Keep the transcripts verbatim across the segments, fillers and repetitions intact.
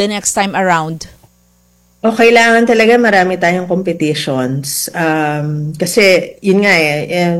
the next time around? O kailangan talaga marami tayong competitions. Um, kasi yun nga eh, eh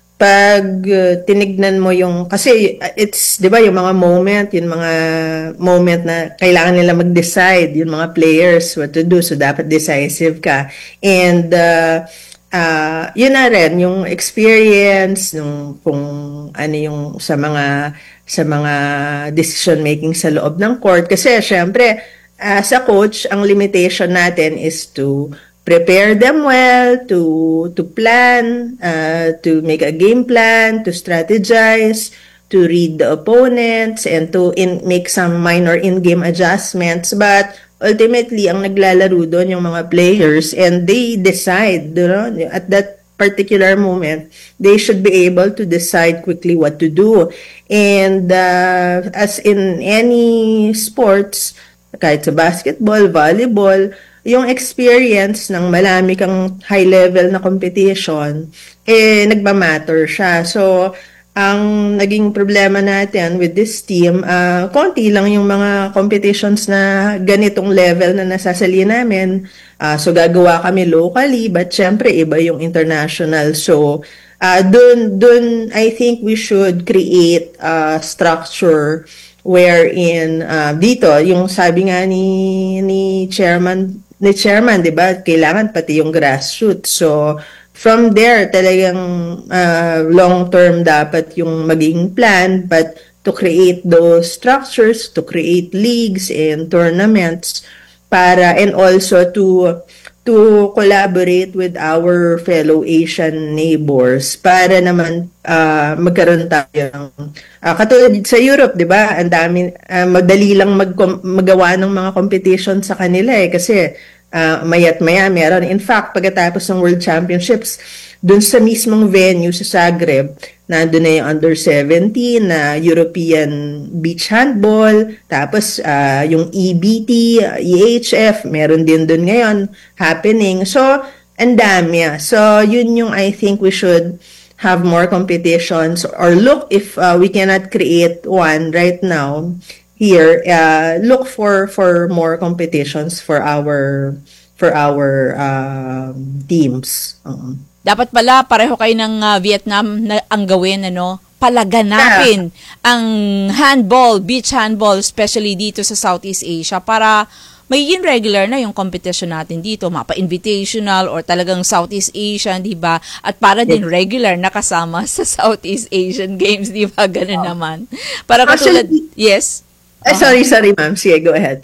pag uh, tinignan mo yung, kasi uh, it's, di ba, yung mga moment, yung mga moment na kailangan nila mag-decide, yung mga players, what to do, so dapat decisive ka. And uh, uh, yun na rin, yung experience, yung, kung ano yung sa mga, sa mga decision making sa loob ng court. Kasi syempre, as a coach, ang limitation natin is to prepare them well, to to plan, uh, to make a game plan, to strategize, to read the opponents, and to in, make some minor in-game adjustments. But ultimately, ang naglalaro doon yung mga players, and they decide, you know, at that particular moment, they should be able to decide quickly what to do. And uh, as in any sports, kahit sa basketball, volleyball, yung experience ng malami kang high level na competition, eh, nagmamatter siya. So, ang naging problema natin with this team, uh, konti lang yung mga competitions na ganitong level na nasasali namin. Uh, so, gagawa kami locally, but syempre, iba yung international. So, uh, dun, dun, I think we should create a structure wherein uh, dito, yung sabi nga ni, ni chairman, ni chairman, di ba, kailangan pati yung grassroots. So, from there, talagang uh, long-term dapat yung maging plan, but to create those structures, to create leagues and tournaments, para, and also to to collaborate with our fellow Asian neighbors para naman uh, magkaroon tayo ng uh, katulad sa Europe, 'di ba? Ang dami uh, madali lang mag magawa ng mga competition sa kanila eh kasi uh, mayat maya meron. In fact, pagkatapos ng World Championships, dun sa mismong venue sa Zagreb, nandun na yung under seventeen na uh, European Beach Handball, tapos uh, yung E B T, E H F, meron din dun ngayon happening. So, ang dami. So, yun yung I think we should have more competitions or look if uh, we cannot create one right now here, uh, look for for more competitions for our for our uh, teams. Uh-huh. Dapat pala pareho kayo ng uh, Vietnam na ang gawin, ano, palaganapin yeah. ang handball, beach handball, especially dito sa Southeast Asia para magiging regular na yung competition natin dito, mapa-invitational or talagang Southeast Asian, di ba? At para yes. din regular na kasama sa Southeast Asian Games, di ba? Ganun oh. naman. Para katulad, Actually, yes? Uh, uh-huh. Sorry, sorry ma'am. Sige, go ahead.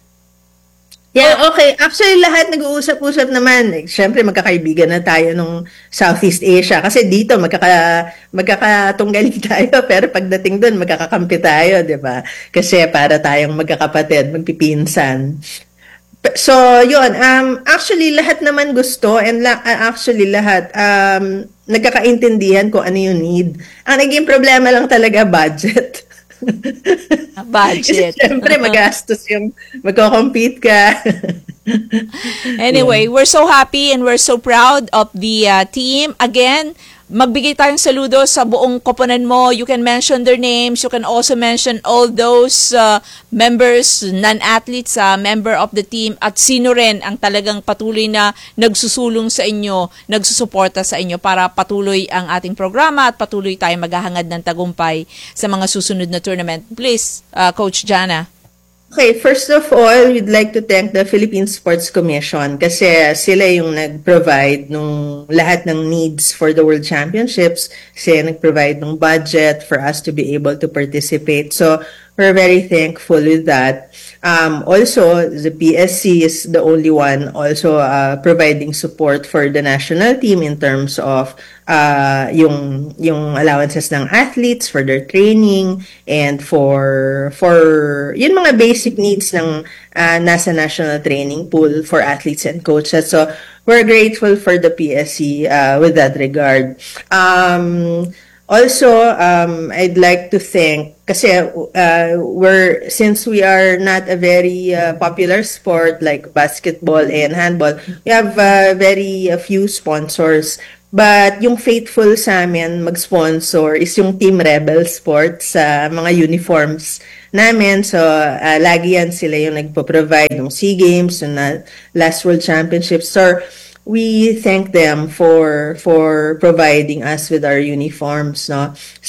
Yeah, okay. Actually, lahat nag-uusap-usap naman. Siyempre, magkakaibigan na tayo nung Southeast Asia. Kasi dito, magkaka, magkakatunggali tayo. Pero pagdating doon, magkakakampi tayo, di ba? Kasi para tayong magkakapatid, magpipinsan. So, yun. Um, actually, lahat naman gusto. And la- actually, lahat um, nagkakaintindihan kung ano yung need. Ang naging problema lang talaga, budget. Budget. Kasi syempre, magastos yung magko-compete ka. Anyway, yeah. we're so happy and we're so proud of the uh, team. Again, magbigay tayong saludo sa buong koponan mo. You can mention their names. You can also mention all those uh, members, non-athletes, uh, member of the team, at sino rin ang talagang patuloy na nagsusulong sa inyo, nagsusuporta sa inyo para patuloy ang ating programa at patuloy tayong maghahangad ng tagumpay sa mga susunod na tournament. Please, uh, Coach Jana. Okay, first of all, we'd like to thank the Philippine Sports Commission kasi sila yung nag-provide nung lahat ng needs for the World Championships. Sila nag-provide ng budget for us to be able to participate. So, we're very thankful with that. Um, also, the P S C is the only one also uh, providing support for the national team in terms of uh, yung yung allowances ng athletes for their training and for for yun mga basic needs ng uh, nasa national training pool for athletes and coaches. So, we're grateful for the P S C uh, with that regard. Um, Also, um, I'd like to thank, kasi uh, we're, since we are not a very uh, popular sport like basketball and handball, we have uh, very uh, few sponsors. But yung faithful sa amin mag-sponsor is yung Team Rebel Sports sa uh, mga uniforms namin. So, uh, lagi yan sila yung nagpo-provide ng SEA Games, yung na, last World Championships. So, we thank them for for providing us with our uniforms, no?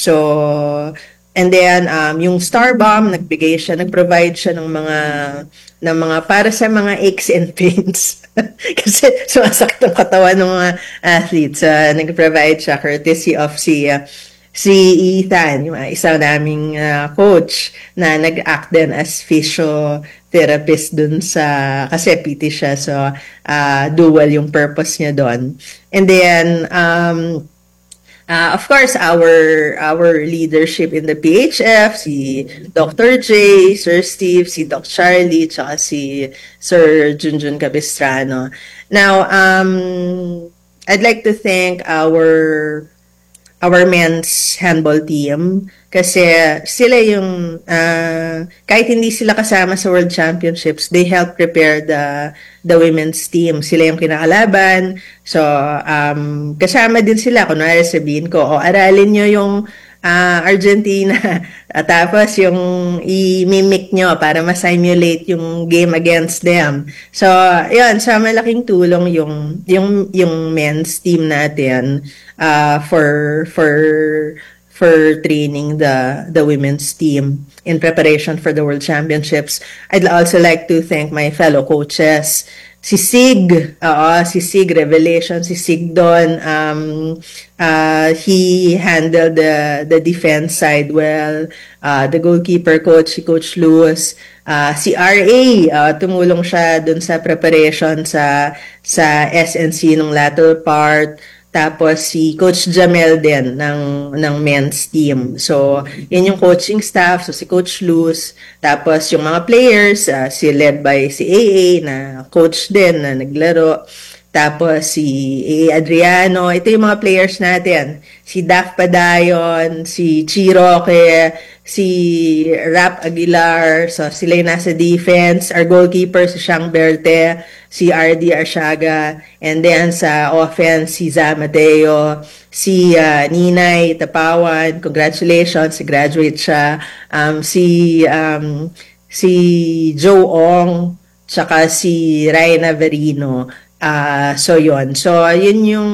So, and then, um, yung Star Bomb, nagbigay siya, nag-provide siya ng mga, ng mga, para sa mga aches and pains. Kasi sumasakit ang katawan ng mga athletes. Uh, nag-provide siya courtesy of si, uh, si Ethan, yung uh, isang naming uh, coach na nag-act din as physiotherapist dun sa, kasi P T siya, so uh, dual yung purpose niya doon. And then, um, Uh, of course, our our leadership in the P H F, si Doctor J, Sir Steve, si Doc Charlie, tsaka si Sir Junjun Capistrano. Now, um, I'd like to thank our our men's handball team kasi sila yung uh, kahit hindi sila kasama sa World Championships, they help prepare the the women's team. Sila yung kinakalaban. So, um, kasama din sila. Kunwari sabihin ko, o aralin nyo yung uh, Argentina. At tapos yung i-mimic nyo para ma-simulate yung game against them. So, yun. So, malaking tulong yung, yung, yung men's team natin uh, for, for, for training the the women's team in preparation for the World Championships. I'd also like to thank my fellow coaches. Si Sig, oo, si Sig Revelation, si Sig Don, um, uh, he handled the the defense side well. Uh, the goalkeeper coach, si Coach Lewis, uh, si R A, uh, tumulong siya dun sa preparation sa sa S N C nung latter part. Tapos si Coach Jamel din ng, ng men's team. So, yun yung coaching staff. So, si Coach Luz. Tapos yung mga players, uh, si led by si A A na coach din na naglaro. Tapos si A A Adriano. Ito yung mga players natin. Si Daf Padayon, si Chiroque, si Rap Aguilar. So, sila yung nasa defense. Our goalkeeper, si Shang Berte, si R D Arsiaga. And then sa offense, si Za Mateo, si uh, Ninay Tapawan. Congratulations, si graduate siya. Um, si, um, si Joe Ong, tsaka si Raina Verino. Uh, so yun. So yun yung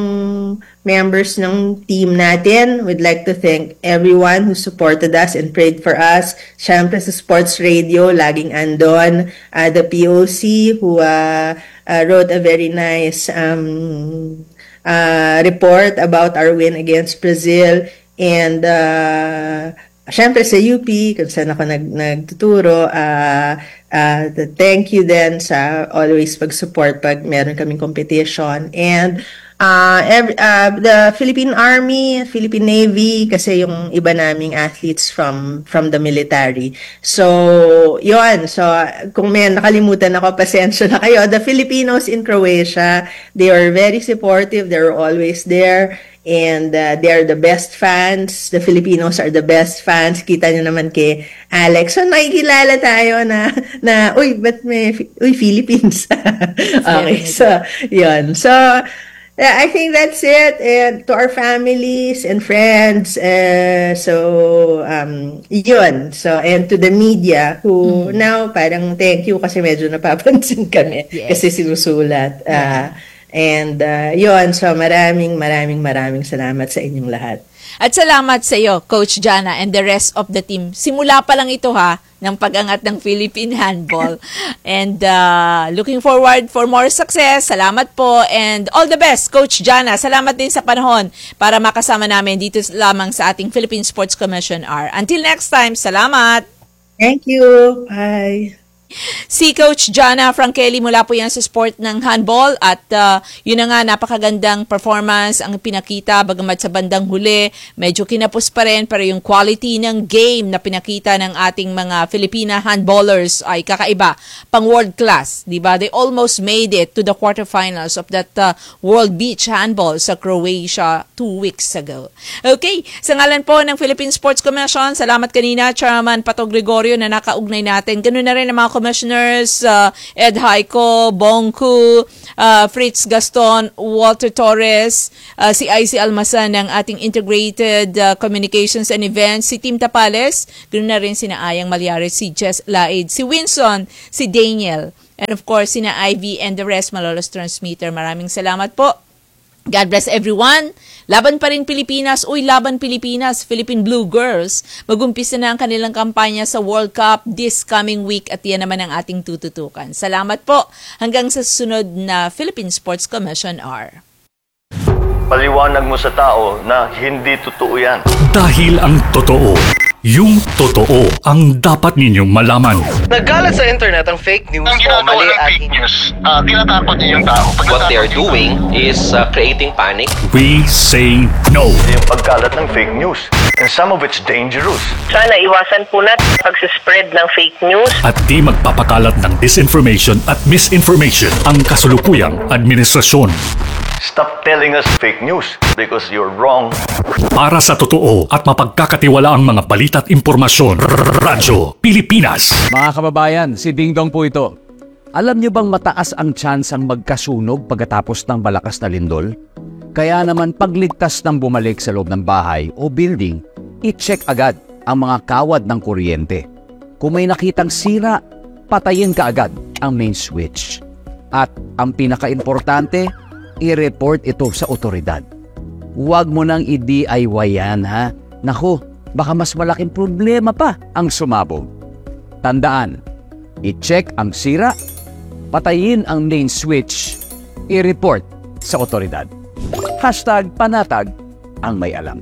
members ng team natin. We'd like to thank everyone who supported us and prayed for us. Siyempre sa Sports Radio, laging andon. Uh, the P O C who uh, uh, wrote a very nice um, uh, report about our win against Brazil. And uh, siyempre sa U P, kung saan ako nag, nagtuturo, uh, uh, thank you din sa always pag-support pag meron kaming competition. And uh, every, uh, the Philippine Army, Philippine Navy, kasi yung iba naming athletes from from the military. So, yun. So, kung may nakalimutan ako, pasensya na kayo. The Filipinos in Croatia, they are very supportive. They're always there. And uh, they are the best fans. The Filipinos are the best fans. Kita nyo naman kay Alex. So, nakikilala tayo na, na uy, ba't may, uy, Philippines. Okay, so, yun. So, uh, I think that's it. And to our families and friends, uh, so, um, yun. So, and to the media who mm. now, parang thank you kasi medyo napapansin kami. Yes. Kasi sinusulat. Uh, yeah. And uh, yun, so maraming maraming maraming salamat sa inyong lahat. At salamat sa iyo, Coach Jana, and the rest of the team. Simula pa lang ito ha, ng pag-angat ng Philippine Handball. And uh, looking forward for more success. Salamat po and all the best, Coach Jana. Salamat din sa panahon para makasama namin dito lamang sa ating Philippine Sports Commission R. Until next time, salamat! Thank you! Bye! Si Coach Jana Frankelli mula po yan sa sport ng handball at uh, yun na nga, napakagandang performance ang pinakita bagamat sa bandang huli medyo kinapos pa rin, pero yung quality ng game na pinakita ng ating mga Filipina handballers ay kakaiba, pang world class, di ba? They almost made it to the quarterfinals of that uh, World Beach Handball sa Croatia two weeks ago. Okay, sa ngalan po ng Philippine Sports Commission, salamat kanina Chairman Pato Gregorio na nakaugnay natin. Ganun na rin ang mga commissioners, uh, Ed Haico, Bongku, uh, Fritz Gaston, Walter Torres, uh, si I C Almasan ng ating Integrated uh, Communications and Events, si Tim Tapales, ganoon na rin sina Ayang Malyares, si Jess Laid, si Winson, si Daniel, and of course sina Ivy and the rest, Malolos Transmitter. Maraming salamat po. God bless everyone. Laban pa rin Pilipinas. Uy, Laban Pilipinas. Philippine Blue Girls. Mag-umpisa na ang kanilang kampanya sa World Cup this coming week at yan naman ang ating tututukan. Salamat po. Hanggang sa susunod na Philippine Sports Commission R. Paliwanag mo sa tao na hindi totoo yan. Dahil ang totoo, yung totoo ang dapat ninyong malaman. Nagkalat sa internet ang fake news Ang o ginagawa mali ng at fake news, uh, tinatakot niyo yung tao. Pag What they are natatakot doing is uh, creating panic. We say no. Yung pagkalat ng fake news. And some of it's dangerous. Sana iwasan po natin pag-spread ng fake news. At di magpapakalat ng disinformation at misinformation ang kasulukuyang administrasyon. Stop telling us fake news because you're wrong. Para sa totoo at mapagkakatiwala ang mga balita at impormasyon, Radyo Pilipinas. Mga kababayan, si Ding Dong po ito. Alam niyo bang mataas ang chance ang magkasunog pagkatapos ng malakas na lindol? Kaya naman pagligtas ng bumalik sa loob ng bahay o building, i-check agad ang mga kawad ng kuryente. Kung may nakitang sira, patayin ka agad ang main switch. At ang pinaka-importante, i-report ito sa otoridad. Huwag mo nang i-D I Y yan, ha? Naku, baka mas malaking problema pa ang sumabog. Tandaan, i-check ang sira, patayin ang main switch, i-report sa otoridad. Hashtag panatag ang may alam.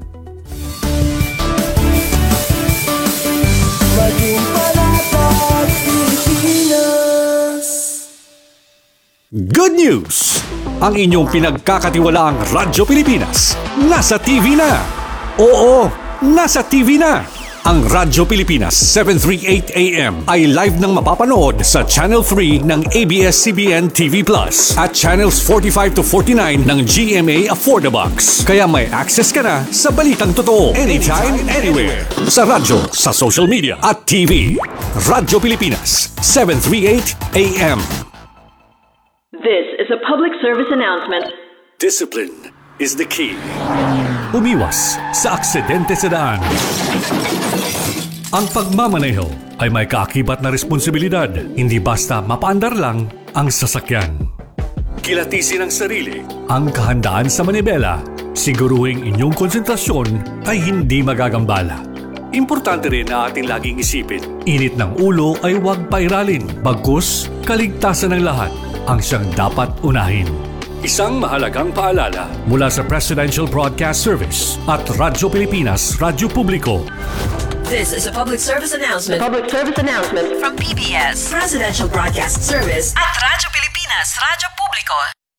Good news! Ang inyong pinagkakatiwalaang Radyo Pilipinas nasa T V na. Oo, nasa T V na. Ang Radyo Pilipinas seven thirty-eight A M ay live nang mapapanood sa Channel three ng A B S C B N T V Plus at Channels forty-five to forty-nine ng G M A Affordabox. Kaya may access ka na sa balitang totoo anytime, anywhere. Sa radyo, sa social media at T V. Radyo Pilipinas seven thirty-eight A M. This is a public service announcement. Discipline is the key. Umiwas sa aksidente sa daan. Ang pagmamaneho ay may kaakibat na responsibilidad, hindi basta mapaandar lang ang sasakyan. Kilatisin ang sarili, ang kahandaan sa manibela, siguruhing inyong konsentrasyon ay hindi magagambala. Importante rin na ating laging isipin, init ng ulo ay huwag pairalin, bagkus kaligtasan ng lahat ang siyang dapat unahin. Isang mahalagang paalala mula sa Presidential Broadcast Service at Radyo Pilipinas, Radyo Publiko. This is a public service announcement. Public service announcement. From P B S, Presidential Broadcast Service at Radyo Pilipinas, Radyo Publiko.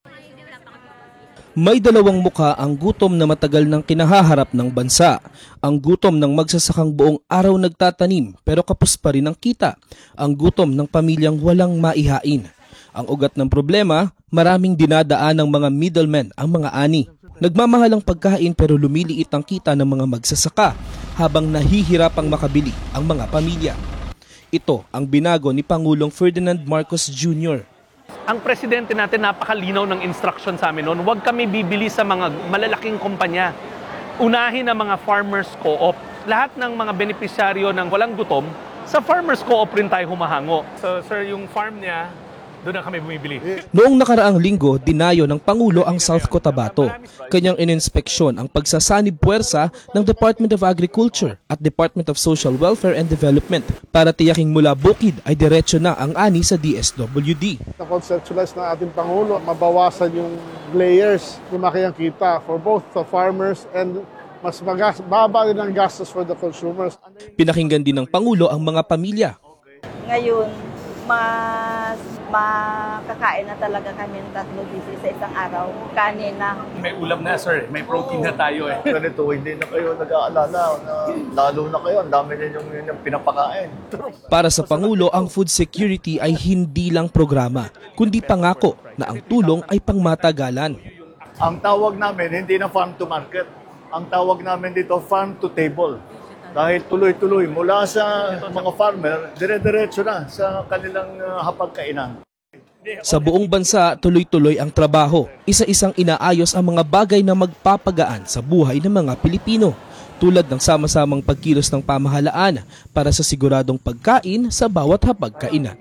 May dalawang mukha ang gutom na matagal nang kinahaharap ng bansa. Ang gutom ng magsasakang buong araw nagtatanim pero kapos pa rin ang kita. Ang gutom ng pamilyang walang maihain. Ang ugat ng problema, maraming dinadaan ng mga middlemen ang mga ani. Nagmamahal ang pagkain pero lumiliit ang kita ng mga magsasaka habang nahihirapang makabili ang mga pamilya. Ito ang binago ni Pangulong Ferdinand Marcos Junior Ang presidente natin napakalinaw ng instruction sa amin noon, huwag kami bibili sa mga malalaking kumpanya. Unahin ang mga farmers co-op. Lahat ng mga benepisyaryo ng walang gutom, sa farmers co-op rin tayo humahango. So sir, yung farm niya, doon na kami bumibili. Noong nakaraang linggo, dinayo ng Pangulo ang South Cotabato. Kanyang ininspeksyon ang pagsasanib puwersa ng Department of Agriculture at Department of Social Welfare and Development para tiyaking mula bukid ay diretso na ang ani sa D S W D. Na-conceptualize ng ating Pangulo, mabawasan yung layers, lumaki ang kita for both the farmers and mas magas, baba din ang gastos for the consumers. Pinakinggan din ng Pangulo ang mga pamilya. Ngayon, mas makakain na talaga kami ng tatlo beses sa isang araw. Kanin na. May ulam na sir, may protein na tayo eh. Ganito, hindi na kayo nag-aalala na lalo na kayo, ang dami ninyong yung pinapakain. Para sa Pangulo, ang food security ay hindi lang programa, kundi pangako na ang tulong ay pangmatagalan. Ang tawag namin, hindi na farm to market. Ang tawag namin dito, farm to table. Dahil tuloy-tuloy mula sa mga farmer, dire-diretso na sa kanilang uh, hapagkainan. Sa buong bansa, tuloy-tuloy ang trabaho. Isa-isang inaayos ang mga bagay na magpapagaan sa buhay ng mga Pilipino, tulad ng sama-samang pagkilos ng pamahalaan para sa siguradong pagkain sa bawat hapagkainan.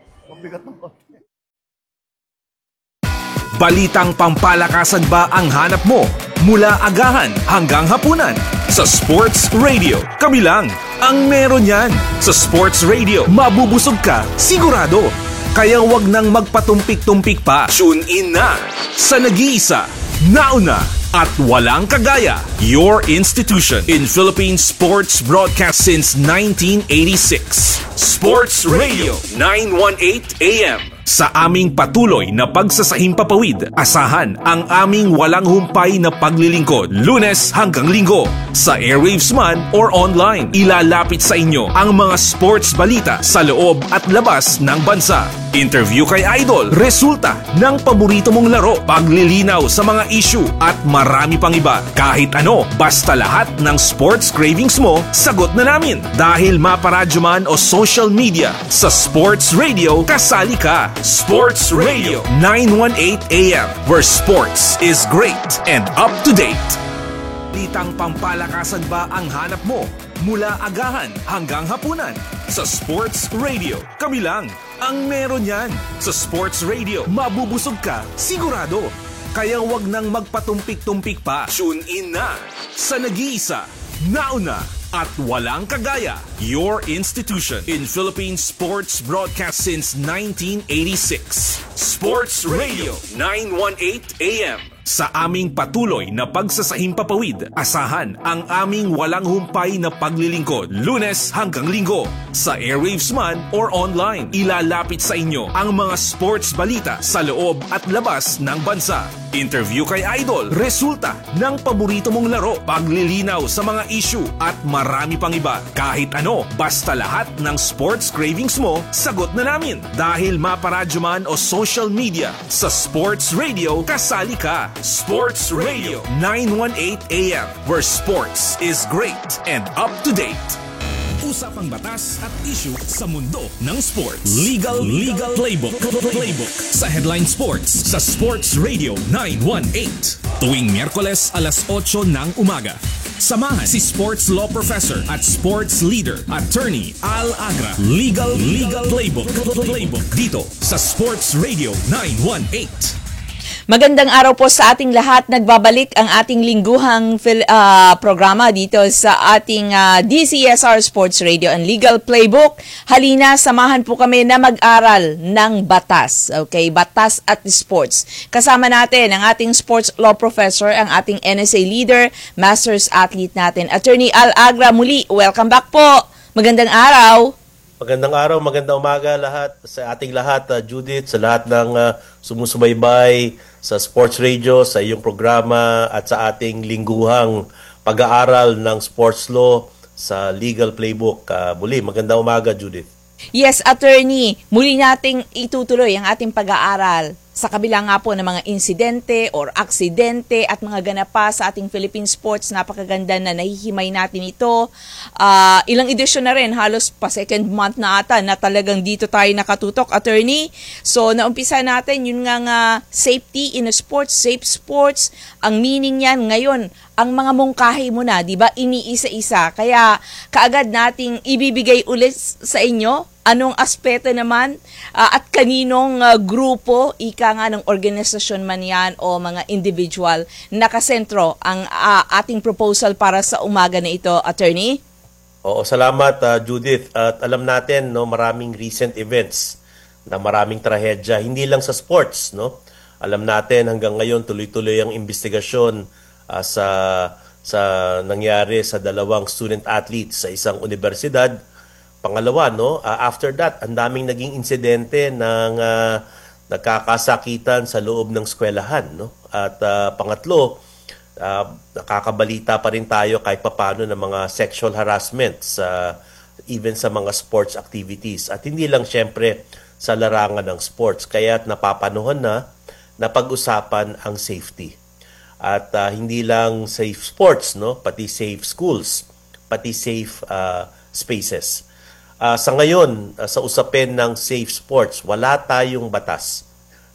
Balitang pampalakasan ba ang hanap mo? Mula agahan hanggang hapunan. Sa Sports Radio, kami lang ang meron yan. Sa Sports Radio, mabubusog ka, sigurado. Kaya wag nang magpatumpik-tumpik pa. Tune in na sa nag-iisa, nauna at walang kagaya. Your institution in Philippine sports broadcast since nineteen eighty-six. Sports Radio nine eighteen A M. Sa aming patuloy na pagsasahimpapawid, asahan ang aming walang humpay na paglilingkod, Lunes hanggang Linggo. Sa airwaves man or online, ilalapit sa inyo ang mga sports balita sa loob at labas ng bansa. Interview kay Idol, resulta ng paborito mong laro, paglilinaw sa mga issue at marami pang iba. Kahit ano, basta lahat ng sports cravings mo, sagot na namin. Dahil maparadyo man o social media, sa Sports Radio, kasali ka. Sports Radio nine eighteen A M, where sports is great and up to date. Balitang pampalakasan ba ang hanap mo? Mula agahan hanggang hapunan. Sa Sports Radio, kami lang ang meron yan. Sa Sports Radio, mabubusog ka, sigurado. Kaya wag nang magpatumpik-tumpik pa. Tune in na sa nag-iisa, nauna at walang kagaya. Your institution in Philippine sports broadcast since nineteen eighty-six. Sports Radio nine eighteen A M. Sa aming patuloy na pagsasahimpapawid, asahan ang aming walang humpay na paglilingkod, Lunes hanggang Linggo. Sa airwaves man or online, ilalapit sa inyo ang mga sports balita sa loob at labas ng bansa. Interview kay Idol, resulta ng paborito mong laro, paglilinaw sa mga issue at marami pang iba. Kahit ano, basta lahat ng sports cravings mo, sagot na namin. Dahil maparadyo man o social media, sa Sports Radio, kasali ka. Sports Radio nine eighteen A M, where sports is great and up to date. Usapang batas at issue sa mundo ng sports. Legal Legal Playbook Playbook sa Headline Sports sa Sports Radio nine eighteen. Tuwing Miyerkules alas otso ng umaga. Samahan si sports law professor at sports leader, attorney Al Agra. Legal Legal Playbook Playbook dito sa Sports Radio nine eighteen. Magandang araw po sa ating lahat. Nagbabalik ang ating lingguhang uh, programa dito sa ating uh, D C S R Sports Radio and Legal Playbook. Halina, samahan po kami na mag-aral ng batas. Okay, batas at sports. Kasama natin ang ating sports law professor, ang ating N S A leader, masters athlete natin, Attorney Al Agra. Muli, welcome back po. Magandang araw. Magandang araw, magandang umaga lahat sa ating lahat, uh, Judith, sa lahat ng uh, sumusubaybay sa Sports Radio, sa iyong programa at sa ating lingguhang pag-aaral ng sports law sa Legal Playbook. Uh, muli, magandang umaga, Judith. Yes, Attorney, muli nating itutuloy ang ating pag-aaral sa kabila nga po ng mga insidente or aksidente at mga ganapa sa ating Philippine sports. Napakaganda na nahihimay natin ito. Uh, ilang edisyon na rin, halos pa second month na ata na talagang dito tayo nakatutok, Attorney. So, naumpisa natin yun nga nga safety in a sports, safe sports. Ang meaning yan ngayon, ang mga mungkahi mo na, di ba, iniisa-isa. Kaya kaagad nating ibibigay ulit sa inyo anong aspeto naman uh, at kaninong uh, grupo, ika nga ng organisasyon man yan o mga individual, nakasentro ang uh, ating proposal para sa umaga na ito, Attorney? Oo, salamat uh, Judith. At alam natin, no, maraming recent events na maraming trahedya, hindi lang sa sports, no? Alam natin hanggang ngayon tuloy-tuloy ang investigasyon uh, sa sa nangyari sa dalawang student athletes sa isang universidad. Pangalawa, no, uh, after that, ang daming naging insidente ng uh, nagkakasakitan sa loob ng eskwelahan, no? At uh, pangatlo, uh, nakakabalita pa rin tayo kahit papano ng mga sexual harassment sa even sa mga sports activities. At hindi lang syempre sa larangan ng sports, kaya napapanuhan na na pag-usapan ang safety. At uh, hindi lang safe sports, no, pati safe schools, pati safe uh, spaces. Uh, sa ngayon, uh, sa usapin ng safe sports, wala tayong batas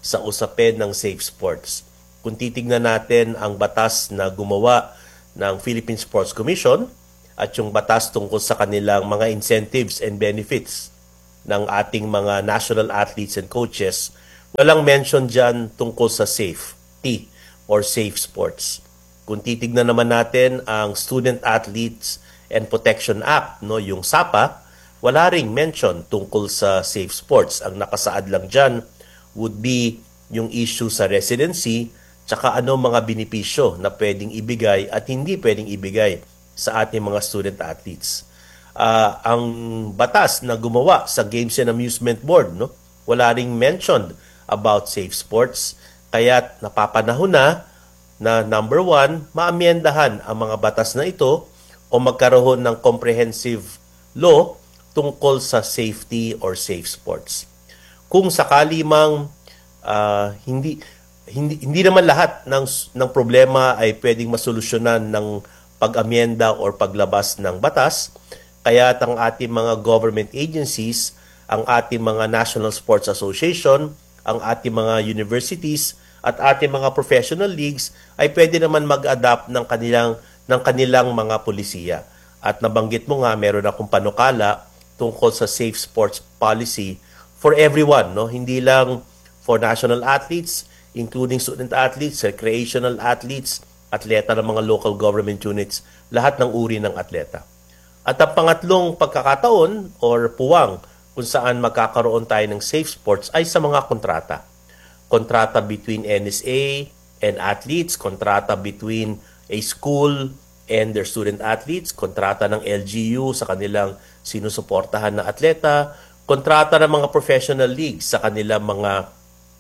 sa usapin ng safe sports. Kung titignan natin ang batas na gumawa ng Philippine Sports Commission at yung batas tungkol sa kanilang mga incentives and benefits ng ating mga national athletes and coaches, walang mention dyan tungkol sa safety or safe sports. Kung titignan naman natin ang Student Athletes and Protection Act, no, yung S A P A, wala ring mention tungkol sa safe sports. Ang nakasaad lang dyan would be yung issue sa residency tsaka ano mga benepisyo na pwedeng ibigay at hindi pwedeng ibigay sa ating mga student athletes. Uh, ang batas na gumawa sa Games and Amusement Board, no, wala ring mentioned about safe sports. Kaya napapanahon na na number one, maamyendahan ang mga batas na ito o magkaroon ng comprehensive law tungkol sa safety or safe sports. Kung sakali mang uh, hindi hindi hindi naman lahat ng ng problema ay pwedeng masolusyonan ng pag-amyenda or paglabas ng batas, kaya ang ating mga government agencies, ang ating mga National Sports Association, ang ating mga universities at ating mga professional leagues ay pwede naman mag-adapt ng kanilang ng kanilang mga polisiya. At nabanggit mo nga, meron akong panukala tungkol sa safe sports policy for everyone, no? Hindi lang for national athletes, including student athletes, recreational athletes, atleta ng mga local government units, lahat ng uri ng atleta. At ang pangatlong pagkakataon or puwang kung saan magkakaroon tayo ng safe sports ay sa mga kontrata. Kontrata between N S A and athletes, kontrata between a school and their student athletes, kontrata ng L G U sa kanilang sinusuportahan na atleta, kontrata ng mga professional leagues sa kanilang mga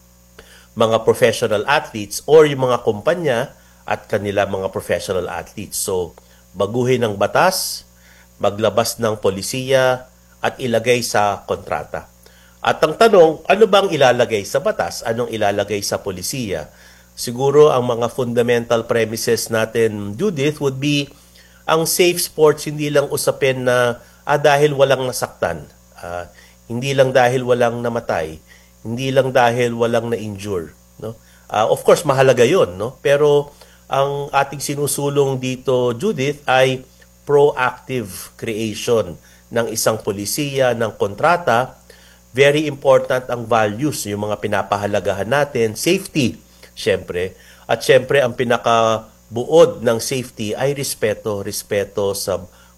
mga professional athletes or yung mga kumpanya at kanilang mga professional athletes. So, baguhin ang batas, maglabas ng polisiya at ilagay sa kontrata. At ang tanong, ano bang ilalagay sa batas? Anong ilalagay sa polisiya? Siguro ang mga fundamental premises natin, Judith, would be ang safe sports hindi lang usapin na ah, dahil walang nasaktan, ah, hindi lang dahil walang namatay, hindi lang dahil walang na-injure, no? Uh, of course, mahalaga yun, no? Pero ang ating sinusulong dito, Judith, ay proactive creation ng isang polisiya, ng kontrata. Very important ang values, yung mga pinapahalagahan natin, safety, syempre. At syempre, ang pinakabuod ng safety ay respeto, respeto sa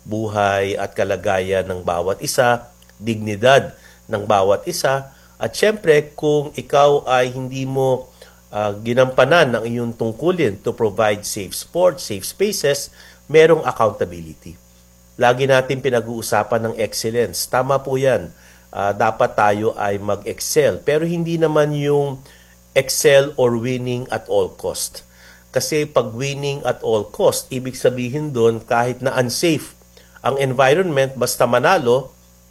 buhay at kalagayan ng bawat isa, dignidad ng bawat isa. At syempre, kung ikaw ay hindi mo uh, ginampanan ng iyong tungkulin to provide safe sports, safe spaces, merong accountability. Lagi natin pinag-uusapan ng excellence. Tama po yan. Uh, dapat tayo ay mag-excel. Pero hindi naman yung excel or winning at all cost. Kasi pag winning at all cost, ibig sabihin doon kahit na unsafe ang environment, basta manalo,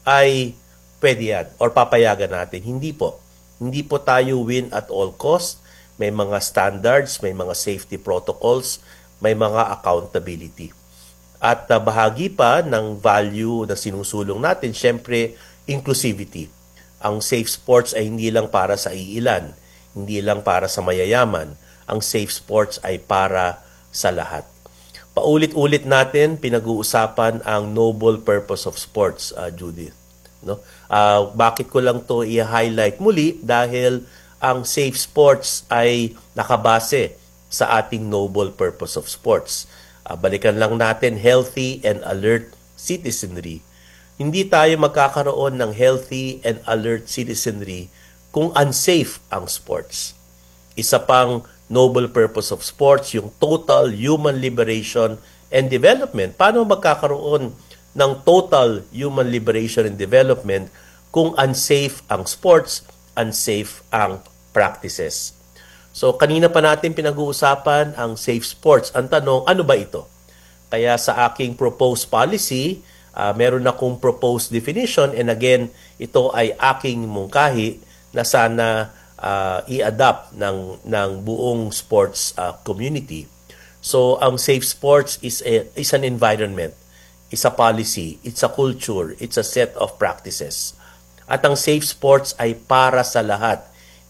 ay pwede yan or papayagan natin. Hindi po. Hindi po tayo win at all cost. May mga standards, may mga safety protocols, may mga accountability. At uh, bahagi pa ng value na sinusulong natin, syempre, inclusivity. Ang safe sports ay hindi lang para sa iilan, hindi lang para sa mayayaman. Ang safe sports ay para sa lahat. Paulit-ulit natin pinag-uusapan ang noble purpose of sports, uh, Judith. No? Uh, bakit ko lang to i-highlight muli? Dahil ang safe sports ay nakabase sa ating noble purpose of sports. Uh, balikan lang natin healthy and alert citizenry. Hindi tayo magkakaroon ng healthy and alert citizenry kung unsafe ang sports. Isa pang noble purpose of sports, yung total human liberation and development. Paano magkakaroon ng total human liberation and development kung unsafe ang sports, unsafe ang practices? So, kanina pa natin pinag-uusapan ang safe sports. Ang tanong, ano ba ito? Kaya sa aking proposed policy, uh, meron akong proposed definition, and again, ito ay aking mungkahi na sana uh, i-adapt ng, ng buong sports uh, community. So, ang safe sports is, a, is an environment, is a policy, it's a culture, it's a set of practices. At ang safe sports ay para sa lahat.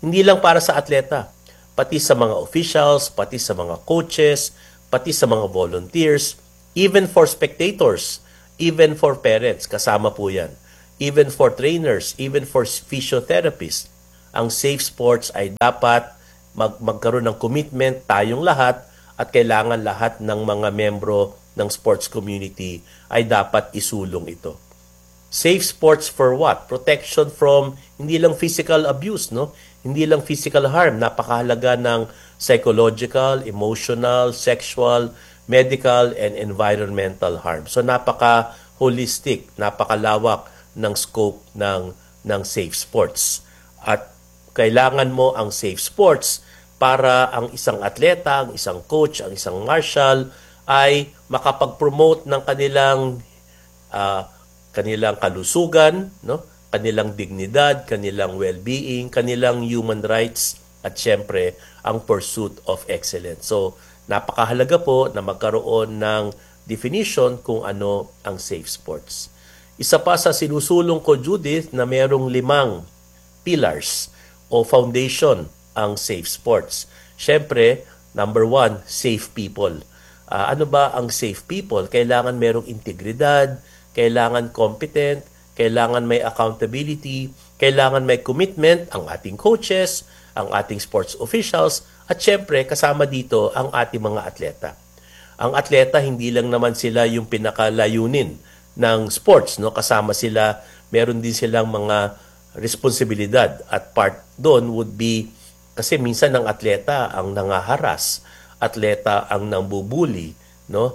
Hindi lang para sa atleta, pati sa mga officials, pati sa mga coaches, pati sa mga volunteers, even for spectators, even for parents, kasama po yan. Even for trainers, even for physiotherapists, ang safe sports ay dapat mag magkaroon ng commitment tayong lahat at kailangan lahat ng mga membro ng sports community ay dapat isulong ito. Safe sports for what? Protection from hindi lang physical abuse, no? Hindi lang physical harm, napakahalaga ng psychological, emotional, sexual, medical, and environmental harm. So napaka-holistic, napakalawak ng scope ng ng safe sports. At kailangan mo ang safe sports para ang isang atleta, ang isang coach, ang isang marshal ay makapag-promote ng kanilang uh, kanilang kalusugan, no? Kanilang dignidad, kanilang well-being, kanilang human rights, at syempre, ang pursuit of excellence. So, napakahalaga po na magkaroon ng definition kung ano ang safe sports. Isa pa sa sinusulong ko, Judith, na mayroong limang pillars o foundation ang safe sports. Syempre, number one, safe people. Uh, ano ba ang safe people? Kailangan mayroong integridad, kailangan competent, kailangan may accountability, kailangan may commitment ang ating coaches, ang ating sports officials, at syempre kasama dito ang ating mga atleta. Ang atleta hindi lang naman sila yung pinakalayunin ng sports, no? Kasama sila, meron din silang mga responsibilidad at part doon would be kasi minsan ang atleta ang nangaharas, atleta ang nambubuli, no?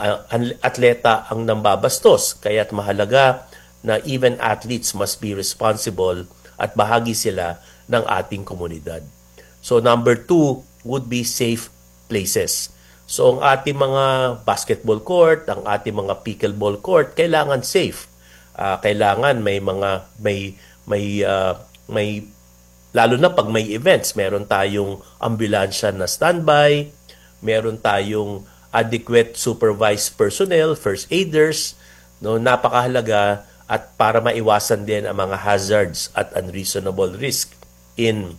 Atleta ang nambabastos, kaya't mahalaga na even athletes must be responsible at bahagi sila ng ating komunidad. So number two would be safe places. So ang ating mga basketball court, ang ating mga pickleball court, kailangan safe. Uh, kailangan may mga may may uh, may lalo na pag may events, meron tayong ambulansya na standby, meron tayong adequate supervised personnel, first aiders, no, napakahalaga at para maiwasan din ang mga hazards at unreasonable risk in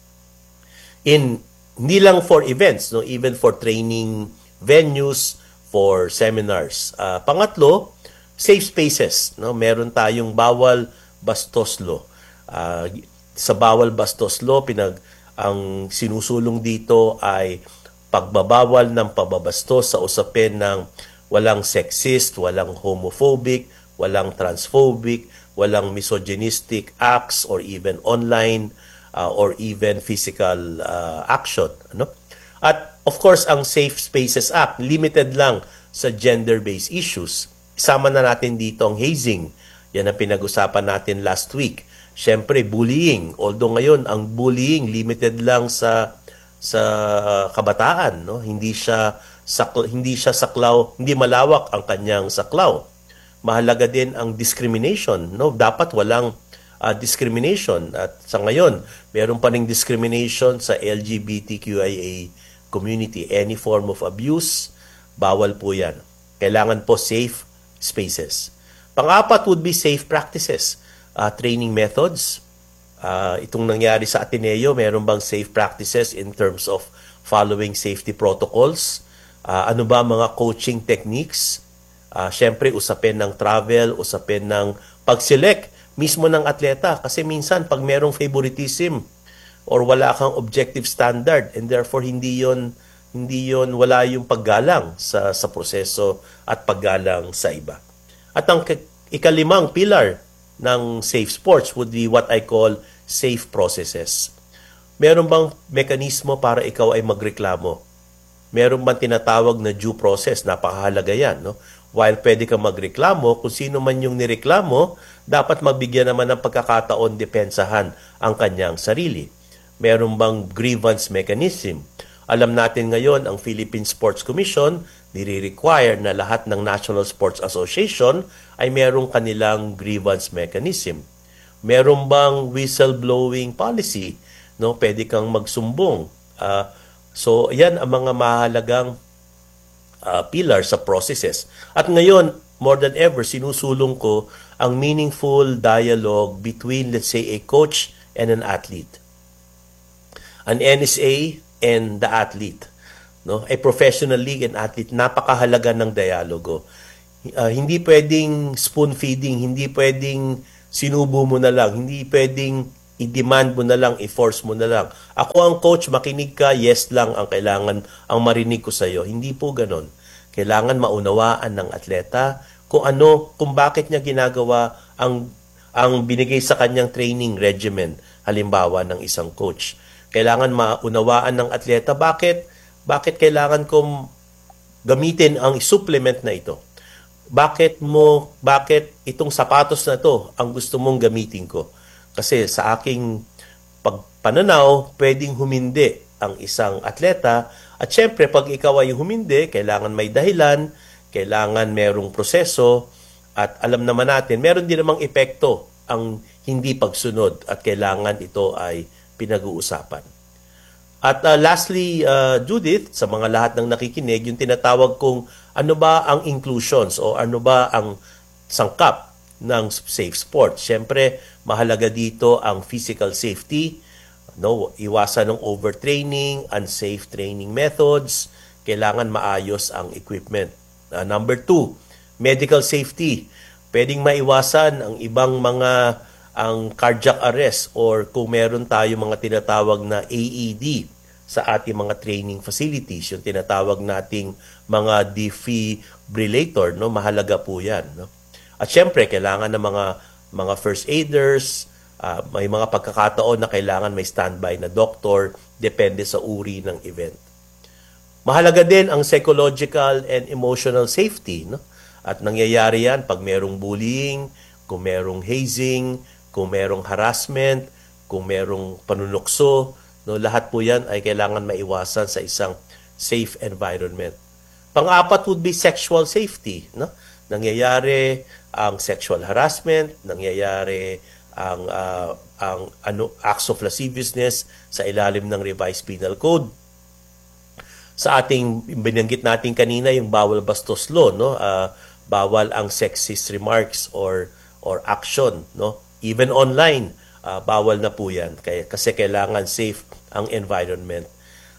in hindi lang for events, no, even for training venues, for seminars. Uh, pangatlo, safe spaces, no, meron tayong bawal bastos law. Uh, sa bawal bastos law, pinag ang sinusulong dito ay pagbabawal ng pababastos sa usapin ng walang sexist, walang homophobic, walang transphobic, walang misogynistic acts or even online uh, or even physical uh, action. Ano? At of course, ang Safe Spaces Act, limited lang sa gender-based issues. Isama na natin dito ang hazing. Yan ang pinag-usapan natin last week. Siyempre, bullying. Although ngayon, ang bullying limited lang sa sa kabataan, no? Hindi siya sakl- hindi siya saklaw, hindi malawak ang kanyang saklaw. Mahalaga din ang discrimination, no? Dapat walang uh, discrimination at sa ngayon, meron pa ring discrimination sa L G B T Q I A community. Any form of abuse, bawal po 'yan. Kailangan po safe spaces. Pang-apat would be safe practices, uh, training methods. Uh, itong nangyari sa Ateneo, meron bang safe practices in terms of following safety protocols? Uh, ano ba mga coaching techniques? Uh, Siyempre, usapin ng travel, usapin ng pag-select mismo ng atleta. Kasi minsan, pag merong favoritism or wala kang objective standard and therefore hindi yon hindi yon wala yung paggalang sa, sa proseso at paggalang sa iba. At ang ikalimang pillar ng safe sports would be what I call safe processes. Meron bang mekanismo para ikaw ay magreklamo? Meron bang tinatawag na due process? Napakahalaga yan, no? While pwede kang magreklamo, kung sino man yung nireklamo, dapat magbigyan naman ng pagkakataon depensahan ang kanyang sarili. Meron bang grievance mechanism? Alam natin ngayon, ang Philippine Sports Commission nire-require na lahat ng National Sports Association ay merong kanilang grievance mechanism. Meron bang whistleblowing policy? No, pwede kang magsumbong. Uh, so, yan ang mga mahalagang uh, pillar sa processes. At ngayon, more than ever, sinusulong ko ang meaningful dialogue between, let's say, a coach and an athlete. an N S A and the athlete. No? A professional league and athlete, napakahalaga ng dialogo. Uh, hindi pwedeng spoon feeding, hindi pwedeng sinubo mo na lang, hindi pwedeng i-demand mo na lang, i-force mo na lang. Ako ang coach, makinig ka, yes lang ang kailangan, ang marinig ko sa'yo. Hindi po ganon. Kailangan maunawaan ng atleta kung ano, kung bakit niya ginagawa ang, ang binigay sa kanyang training regimen, halimbawa ng isang coach. Kailangan maunawaan ng atleta bakit, bakit kailangan kong gamitin ang supplement na ito. Bakit mo, bakit itong sapatos na to ang gusto mong gamitin ko? Kasi sa aking pagpananaw, pwedeng humindi ang isang atleta. At syempre, pag ikaw ay humindi, kailangan may dahilan, kailangan merong proseso, at alam naman natin, meron din namang epekto ang hindi pagsunod at kailangan ito ay pinag-uusapan. At uh, lastly, uh, Judith, sa mga lahat ng nakikinig, yung tinatawag kong ano ba ang inclusions o ano ba ang sangkap ng safe sport. Siyempre, mahalaga dito ang physical safety, no, iwasan ng overtraining, unsafe training methods, kailangan maayos ang equipment. Uh, number two, medical safety. Pwedeng maiwasan ang ibang mga ang cardiac arrest or kung meron tayo mga tinatawag na A E D sa ating mga training facilities, yung tinatawag nating mga defibrillator, no, mahalaga po 'yan, no. At syempre kailangan ng mga mga first aiders, uh, may mga pagkakataon na kailangan may standby na doktor, depende sa uri ng event. Mahalaga din ang psychological and emotional safety, no. At nangyayari 'yan pag merong bullying, kung merong hazing, kung merong harassment, kung merong panunukso, no, lahat po yan ay kailangan maiwasan sa isang safe environment. Pang-apat would be sexual safety. No? Nangyayari ang sexual harassment, nangyayari ang, uh, ang ano, acts of lasciviousness sa ilalim ng Revised Penal Code. Sa ating, binanggit natin kanina, yung bawal bastos law, no? uh, bawal ang sexist remarks or, or action, no? Even online, uh, bawal na po yan kaya, kasi kailangan safe ang environment.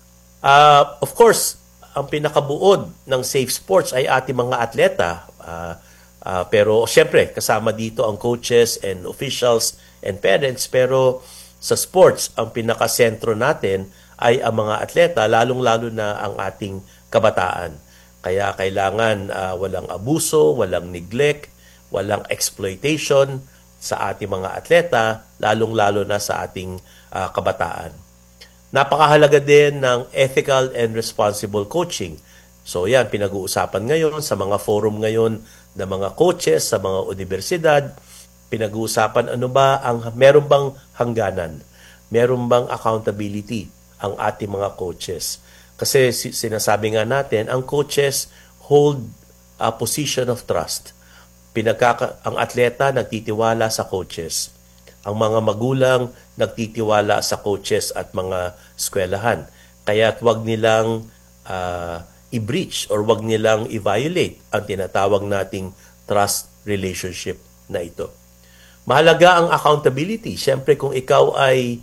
Uh, of course, ang pinakabuod ng safe sports ay ating mga atleta. Uh, uh, pero siyempre, kasama dito ang coaches and officials and parents. Pero sa sports, ang pinakasentro natin ay ang mga atleta, lalong-lalo na ang ating kabataan. Kaya kailangan uh, walang abuso, walang neglect, walang exploitation sa ating mga atleta, lalong-lalo na sa ating uh, kabataan. Napakahalaga din ng ethical and responsible coaching. So yan, pinag-uusapan ngayon sa mga forum ngayon ng mga coaches, sa mga universidad, pinag-uusapan ano ba, ang meron bang hangganan? Meron bang accountability ang ating mga coaches? Kasi sinasabi nga natin, ang coaches hold a position of trust. Pinagkaka- ang atleta nagtitiwala sa coaches. Ang mga magulang nagtitiwala sa coaches at mga eskwelahan. Kaya wag nilang uh, i-breach or wag nilang i-violate ang tinatawag nating trust relationship na ito. Mahalaga ang accountability. Siyempre kung ikaw ay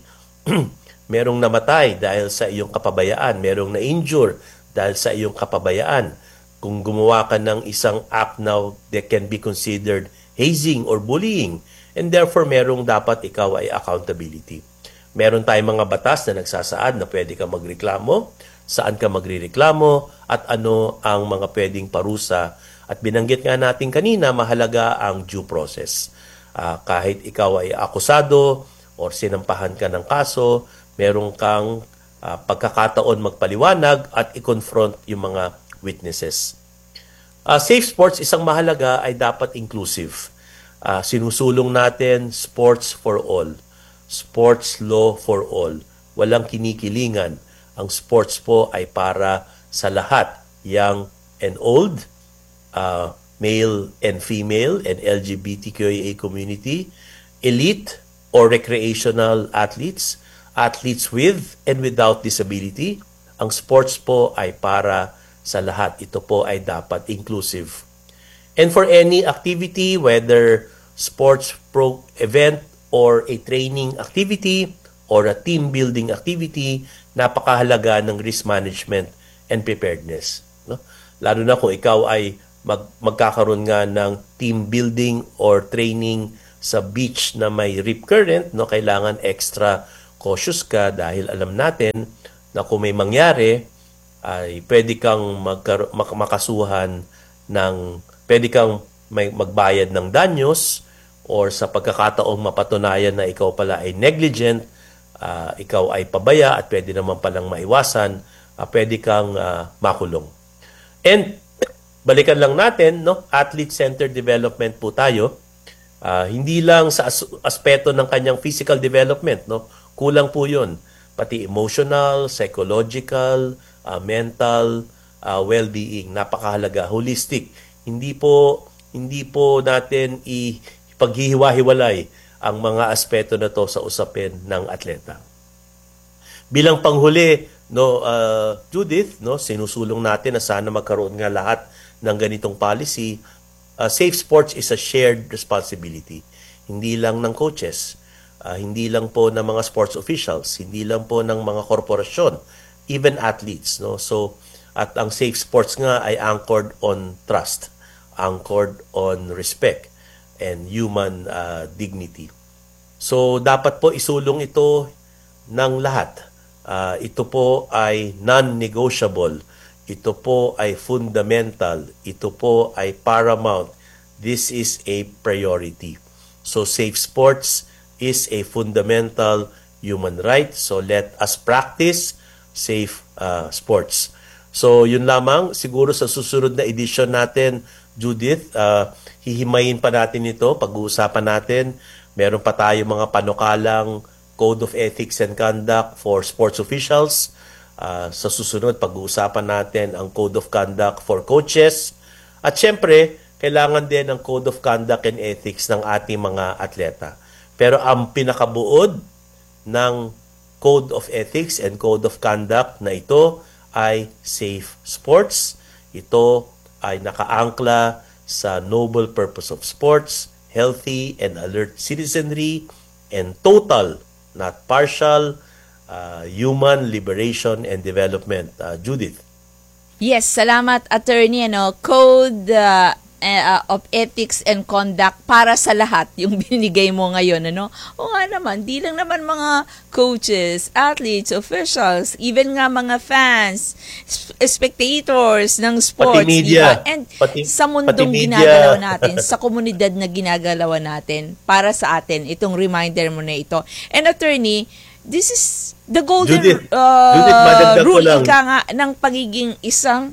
merong namatay dahil sa iyong kapabayaan, merong na-injure dahil sa iyong kapabayaan, kung gumawa ka ng isang act now that can be considered hazing or bullying, and therefore merong dapat ikaw ay accountability. Meron tayong mga batas na nagsasaad na pwede ka magreklamo, saan ka magrereklamo, at ano ang mga pwedeng parusa. At binanggit nga natin kanina, mahalaga ang due process. Uh, kahit ikaw ay akusado or sinampahan ka ng kaso, meron kang uh, pagkakataon magpaliwanag at i-confront yung mga witnesses. Uh, safe sports, isang mahalaga ay dapat inclusive. Uh, sinusulong natin sports for all. Sports law for all. Walang kinikilingan. Ang sports po ay para sa lahat. Young and old, uh, male and female, and L G B T Q I A community, elite or recreational athletes, athletes with and without disability. Ang sports po ay para sa lahat. Ito po ay dapat inclusive. And for any activity, whether sports pro event or a training activity, or a team building activity, napakahalaga ng risk management and preparedness. No? Lalo na kung ikaw ay mag, magkakaroon nga ng team building or training sa beach na may rip current, no? Kailangan extra cautious ka dahil alam natin na kung may mangyari, ay pwede kang magkar- mak- makasuhan ng, pwede kang may magbayad ng danyos, or sa pagkakataong mapatunayan na ikaw pala ay negligent, uh, ikaw ay pabaya at pwede naman palang maiwasan, uh, pwede kang uh, makulong. And balikan lang natin, no, athlete-centered development po tayo. Uh, hindi lang sa as- aspeto ng kanyang physical development, no, kulang po yun. Pati emotional, psychological, uh, mental, uh, well-being, napakahalaga, holistic. Hindi po hindi po natin i paghihiwa-hiwalay ang mga aspeto na to sa usapin ng atleta. Bilang panghuli, no, uh, Judith, no, sinusulong natin na sana magkaroon nga lahat ng ganitong policy. Uh, safe sports is a shared responsibility. Hindi lang ng coaches, uh, hindi lang po ng mga sports officials, hindi lang po ng mga korporasyon, even athletes, no. So, at ang safe sports nga ay anchored on trust, anchored on respect and human uh, dignity. So, dapat po isulong ito ng lahat. Uh, ito po ay non-negotiable. Ito po ay fundamental. Ito po ay paramount. This is a priority. So, safe sports is a fundamental human right. So, let us practice safe uh, sports. So, yun lamang. Siguro sa susunod na edisyon natin, Judith, uh, hihimayin pa natin ito, pag-uusapan natin. Meron pa tayo mga panukalang Code of Ethics and Conduct for sports officials. Uh, sa susunod, pag-uusapan natin ang Code of Conduct for coaches. At syempre, kailangan din ang Code of Conduct and Ethics ng ating mga atleta. Pero ang pinakabuod ng Code of Ethics and Code of Conduct na ito ay safe sports. Ito ay nakaangkla sa noble purpose of sports, healthy and alert citizenry, and total, not partial, uh, human liberation and development. Uh, Judith. Yes, salamat attorney. Ano, Code uh, uh, of Ethics and Conduct para sa lahat yung binigay mo ngayon. Ano? O nga naman, di lang naman mga coaches, athletes, officials, even nga mga fans, sp- spectators ng sports. Pati media. Diba? And Pati, sa mundong ginagalaw natin, sa komunidad na ginagalawan natin, para sa atin, itong reminder mo na ito. And attorney, this is the golden Judith, uh, Judith, rule lang. ika nga ng pagiging isang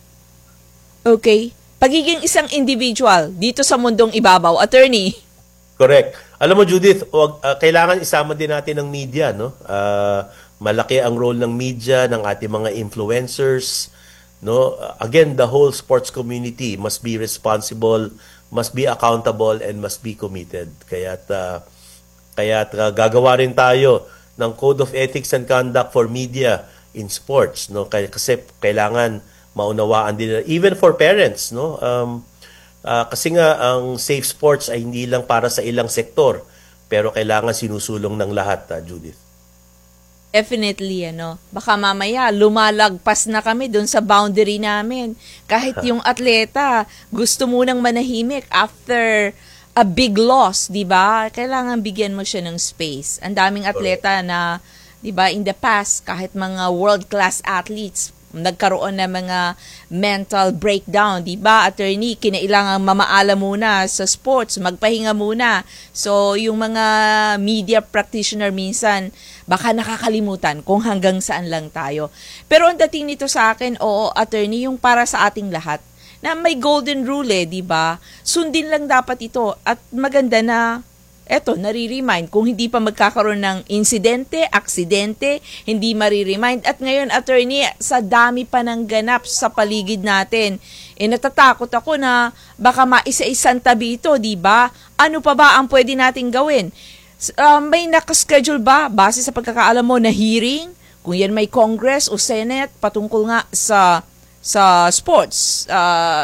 okay, pagiging isang individual dito sa mundong ibabaw. Attorney. Correct. Alam mo, Judith, wag, uh, kailangan isama din natin ng media, no? Uh, malaki ang role ng media, ng ating mga influencers, no? Uh, again, the whole sports community must be responsible, must be accountable, and must be committed. Kaya't uh, kaya't uh, gagawa rin tayo ng Code of Ethics and Conduct for media in sports, no? Kasi kailangan maunawaan din, even for parents, no? Um, uh, kasi nga ang safe sports ay hindi lang para sa ilang sektor, pero kailangan sinusulong ng lahat, uh, Judith. Definitely, ano. Baka mamaya lumalagpas na kami doon sa boundary namin. Kahit yung atleta gusto munang manahimik after a big loss, 'di ba? Kailangan bigyan mo siya ng space. Ang daming atleta na, 'di ba, in the past, kahit mga world-class athletes, nagkaroon ng mga mental breakdown, 'di ba? Attorney, kinailangan mamaala muna sa sports, magpahinga muna. So, yung mga media practitioner minsan baka nakakalimutan kung hanggang saan lang tayo. Pero ang dating nito sa akin, oo, attorney, yung para sa ating lahat, na may golden rule eh, di ba? Sundin lang dapat ito at maganda na, eto, nare-remind kung hindi pa magkakaroon ng insidente, aksidente, hindi mariremind. At ngayon, attorney, sa dami pa ng ganap sa paligid natin, eh natatakot ako na baka maisa-isang tabi ito, di ba? Ano pa ba ang pwede nating gawin? Uh, may nakaschedule ba, base sa pagkakaalam mo, na hearing? Kung yan may Congress o Senate, patungkol nga sa sa sports,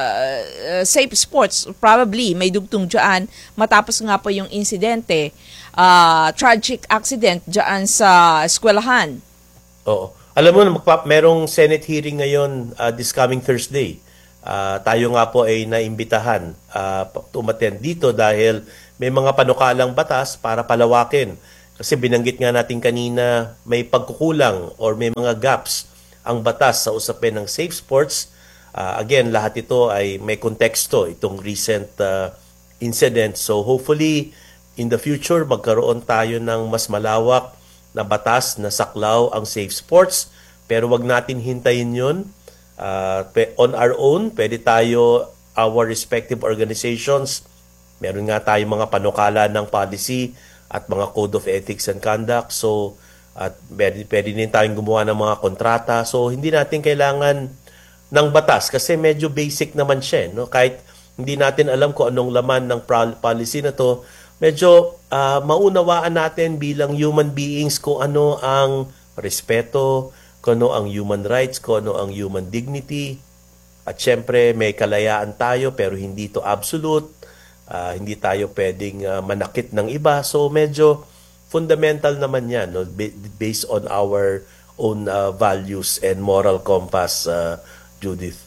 uh, safe sports, probably may dugtong dyan matapos nga po yung insidente. uh, tragic accident dyan sa eskwelahan. Oo. Alam mo, magpa- merong Senate hearing ngayon uh, this coming Thursday. Uh, tayo nga po ay naimbitahan uh, umattend dito dahil may mga panukalang batas para palawakin. Kasi binanggit nga natin kanina may pagkukulang or may mga gaps ang batas sa usapin ng safe sports. Uh, again, lahat ito ay may konteksto, itong recent uh, incident. So hopefully, in the future, magkaroon tayo ng mas malawak na batas na saklaw ang safe sports. Pero wag natin hintayin yun. Uh, on our own, pwede tayo, our respective organizations, meron nga tayo mga panukala ng policy at mga code of ethics and conduct. So, at pwede, pwede din tayong gumawa ng mga kontrata. So, hindi natin kailangan ng batas kasi medyo basic naman siya. No? Kahit hindi natin alam kung anong laman ng policy na to, medyo uh, maunawaan natin bilang human beings kung ano ang respeto, kung ano ang human rights, kung ano ang human dignity. At syempre, may kalayaan tayo pero hindi to absolute. Uh, hindi tayo pwedeng uh, manakit ng iba. So medyo fundamental naman yan, no? Based on our own uh, values and moral compass, uh, Judith.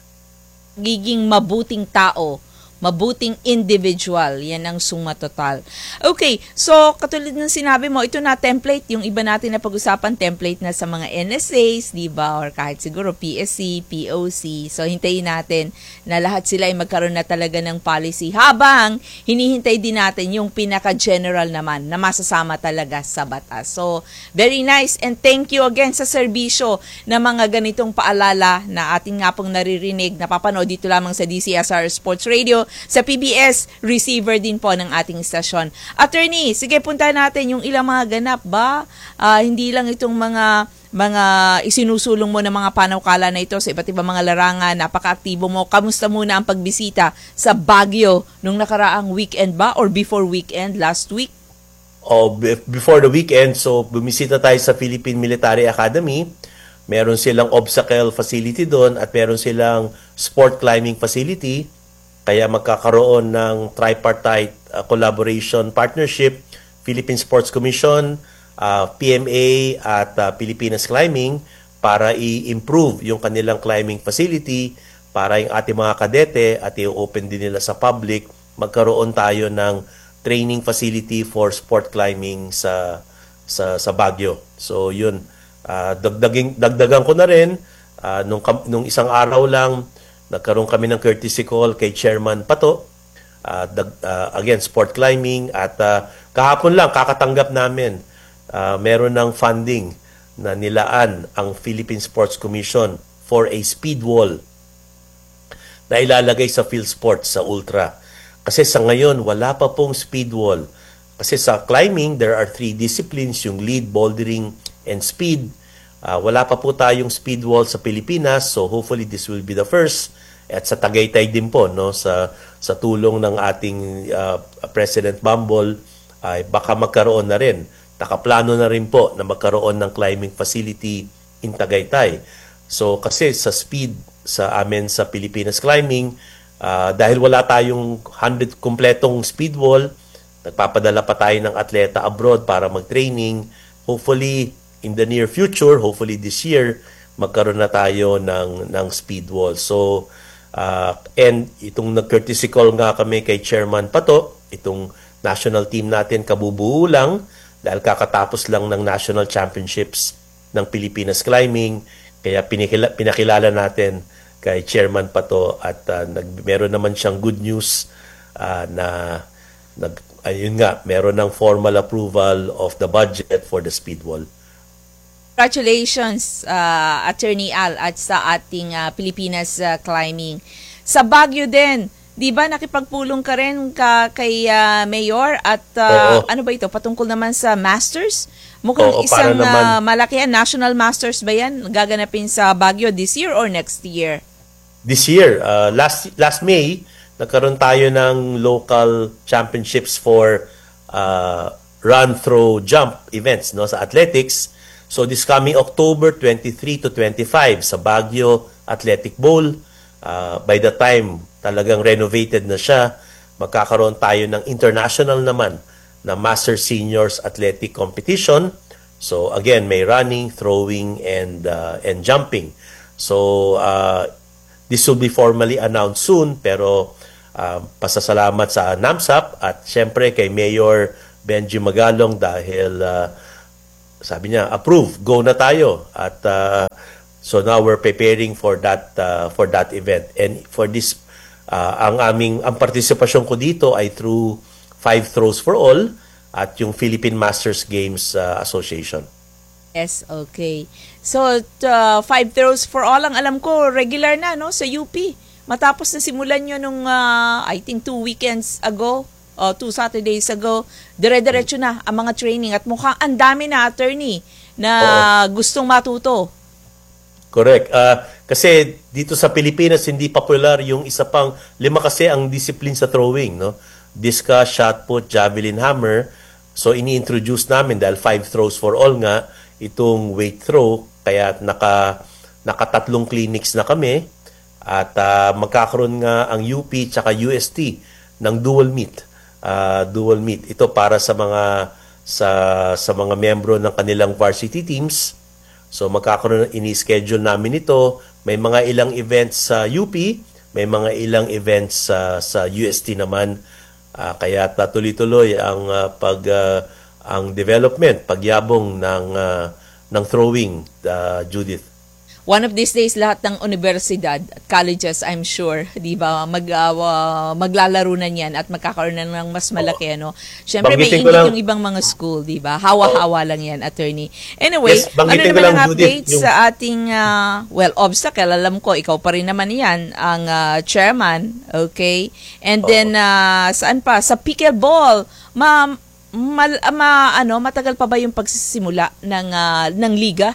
Giging mabuting tao, mabuting individual, yan ang suma total. Okay, so katulad ng sinabi mo, ito na template, yung iba natin na pag-usapan, template na sa mga N S As, di ba? Or kahit siguro P S C, P O C. So hintayin natin na lahat sila ay magkaroon na talaga ng policy habang hinihintay din natin yung pinaka-general naman na masasama talaga sa batas. So very nice and thank you again sa serbisyo na mga ganitong paalala na ating nga pong naririnig, napapanood dito lamang sa D C S R Sports Radio, sa P B S receiver din po ng ating istasyon. Attorney, sige punta natin yung ilang mga ganap ba? Uh, hindi lang itong mga mga isinusulong mo ng mga panukala na ito sa iba't ibang mga larangan, napaka-aktibo mo. Kamusta muna ang pagbisita sa Baguio nung nakaraang weekend ba or before weekend last week? Oh, before the weekend, so bumisita tayo sa Philippine Military Academy. Meron silang obstacle facility doon at meron silang sport climbing facility. Kaya magkakaroon ng tripartite uh, collaboration partnership, Philippine Sports Commission, uh, P M A at uh, Pilipinas Climbing para i-improve yung kanilang climbing facility para yung ating mga kadete at i-open din nila sa public. Magkaroon tayo ng training facility for sport climbing sa sa, sa Baguio. So yun, uh, dagdaging, dagdagan ko na rin, uh, nung, nung isang araw lang, nagkaroon kami ng courtesy call kay Chairman Pato, uh, dag, uh, again, sport climbing, at uh, kahapon lang, kakatanggap namin, uh, meron ng funding na nilaan ang Philippine Sports Commission for a speed wall na ilalagay sa field sports sa Ultra. Kasi sa ngayon, wala pa pong speed wall. Kasi sa climbing, there are three disciplines, yung lead, bouldering, and speed. Uh, wala pa po tayong speed wall sa Pilipinas, so hopefully this will be the first. At sa Tagaytay din po, no, sa sa tulong ng ating uh, President Bumble, ay baka magkaroon na rin. Nakaplano na rin po na magkaroon ng climbing facility in Tagaytay. So kasi sa speed sa amin sa Pilipinas Climbing, uh, dahil wala tayong one hundred kompletong speed wall, nagpapadala pa tayo ng atleta abroad para mag-training. Hopefully in the near future, hopefully this year, magkaroon na tayo ng ng speed wall. So Uh, and itong nag-courtesy call nga kami kay Chairman Pato, itong national team natin kabubuo lang dahil kakatapos lang ng national championships ng Pilipinas Climbing, kaya pinikila, pinakilala natin kay Chairman Pato at uh, nag, meron naman siyang good news uh, na nag, ayun nga, meron ng formal approval of the budget for the speed wall. Congratulations, uh, Attorney Al, at sa ating uh, Pilipinas uh, Climbing. Sa Baguio din, di ba nakipagpulong ka rin ka, kay uh, Mayor at uh, ano ba ito, patungkol naman sa Masters? Mukhang Oo, isang uh, naman, malaki yan, National Masters ba yan? Gaganapin sa Baguio this year or next year? This year, uh, last last May, nagkaroon tayo ng local championships for uh, run, throw, jump events, no, sa athletics. So this coming October twenty-three to twenty-five sa Baguio Athletic Bowl, uh, by the time talagang renovated na siya, magkakaroon tayo ng international naman na Master Seniors Athletic Competition. So again, may running, throwing, and uh, and jumping. So uh, this will be formally announced soon, pero uh, pasasalamat sa NAMSAP at syempre kay Mayor Benji Magalong dahil uh, sabi niya, approve, go na tayo. At uh, so now we're preparing for that uh, for that event. And for this, uh, ang aming ang partisipasyon ko dito ay through Five Throws for All at yung Philippine Masters Games uh, Association. Yes, okay. So, uh, Five Throws for All, ang alam ko, regular na, no, sa U P. Matapos na simulan nyo nung, uh, I think, two weekends ago, o two Saturdays ago, dire-diretso na ang mga training. At mukhang ang dami na, attorney, na Oo. gustong matuto. Correct. Uh, kasi dito sa Pilipinas, hindi popular yung isa pang, lima kasi ang discipline sa throwing, no? Discus, shot put, javelin, hammer. So, ini-introduce namin dahil five throws for all nga, itong weight throw, kaya naka, nakatatlong clinics na kami at uh, magkakaroon nga ang U P tsaka U S T ng dual meet. Uh, dual meet. Ito para sa mga sa sa mga miyembro ng kanilang varsity teams. So, magkakaroon, ini-schedule namin ito. May mga ilang events sa U P, may mga ilang events sa, sa U S T naman. Uh, kaya tuloy-tuloy ang uh, pag uh, ang development, pagyabong ng uh, ng throwing, uh, Judith. One of these days, lahat ng universidad at colleges, I'm sure, di ba, mag, uh, maglalaro na yan at magkakaroon na ng mas malaki, ano. Siyempre, may ingit yung ibang mga school, di ba? Hawa-hawa lang yan, attorney. Anyway, yes, ano naman lang, ang updates Judith, yung... sa ating, uh, well, obstacle, alam ko, ikaw pa rin naman yan, ang uh, chairman, okay? And then, uh, saan pa? Sa pickleball, ma, mal, ma, ano, matagal pa ba yung pagsisimula ng, uh, ng liga?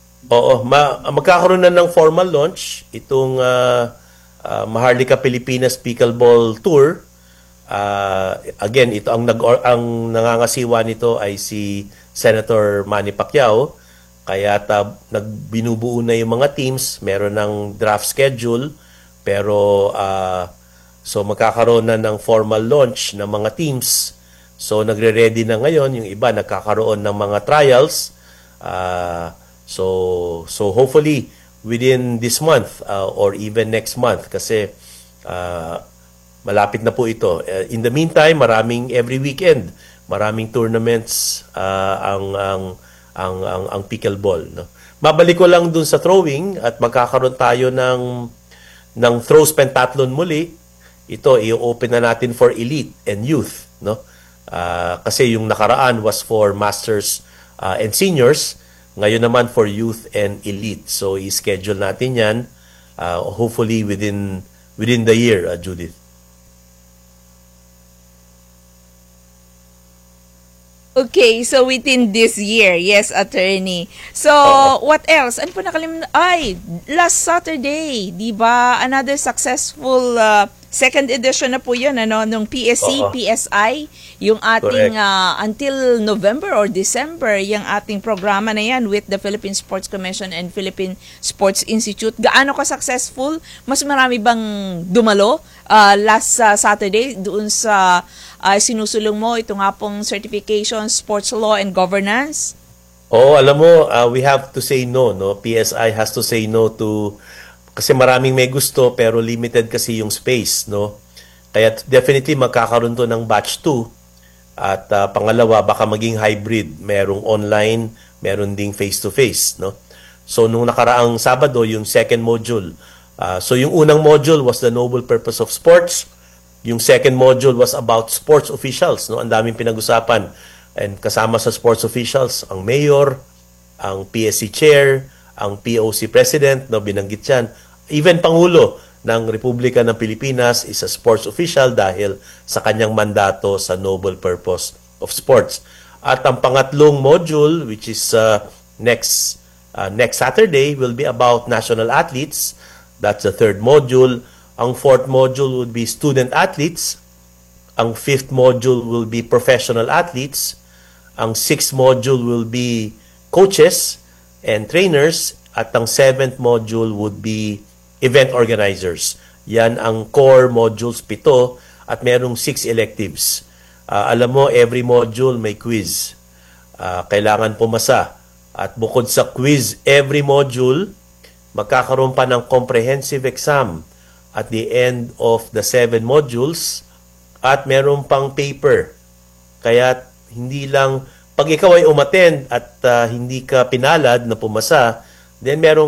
Oo, ma magkakaroon na ng formal launch itong uh, uh, Maharlika Pilipinas Pickleball Tour. Uh, again, ito ang nag ang nangangasiwa nito ay si Senator Manny Pacquiao. Kaya ta, nagbinubuo na yung mga teams, meron ng draft schedule, pero uh, so magkakaroon na ng formal launch ng mga teams. So nagre-ready na ngayon, yung iba nagkakaroon ng mga trials. Uh, So so hopefully within this month uh, or even next month kasi uh, malapit na po ito. Uh, in the meantime, maraming every weekend, maraming tournaments uh, ang, ang ang ang ang pickleball, no. Mabalik ko lang dun sa throwing at magkakaroon tayo ng ng throws pentathlon muli. Ito i-open na natin for elite and youth, no. Uh, kasi yung nakaraan was for masters uh, and seniors. Ngayon naman for youth and elite. So, i-schedule natin yan uh, hopefully within within the year, uh, Judith. Okay, so within this year, yes, attorney. So, Uh-oh. what else? Ano pa nakalimutan? Ay, last Saturday, di ba? Another successful uh, second edition na po yun, ano, nung P S C, Uh-oh. P S I, yung ating uh, until November or December, yung ating programa na yan with the Philippine Sports Commission and Philippine Sports Institute. Gaano ka successful? Mas marami bang dumalo uh, last uh, Saturday doon sa uh, sinusulong mo, ito nga pong certification, sports law and governance? Oo, alam mo, uh, we have to say no, no? P S I has to say no to, kasi maraming may gusto pero limited kasi yung space, no? Kaya definitely magkakaroon to ng batch two. At uh, pangalawa, baka maging hybrid. Merong online, meron ding face-to-face, no? So, nung nakaraang Sabado, yung second module. Uh, so, yung unang module was the noble purpose of sports. Yung second module was about sports officials, no? Ang daming pinag-usapan. And kasama sa sports officials, ang mayor, ang P S C chair, ang P O C president, no, binanggit yan. Even Pangulo ng Republika ng Pilipinas is a sports official dahil sa kanyang mandato sa noble purpose of sports. At ang pangatlong module, which is uh, next uh, next Saturday, will be about national athletes. That's the third module. Ang fourth module would be student athletes. Ang fifth module will be professional athletes. Ang sixth module will be coaches and trainers. At ang seventh module would be event organizers. Yan ang core modules, pito, at merong six electives. Ah, alam mo, every module may quiz. Ah, kailangan pumasa. At bukod sa quiz, every module, magkakaroon pa ng comprehensive exam at the end of the seven modules at meron pang paper. Kaya hindi lang, pag ikaw ay umattend at uh, hindi ka pinalad na pumasa, then meron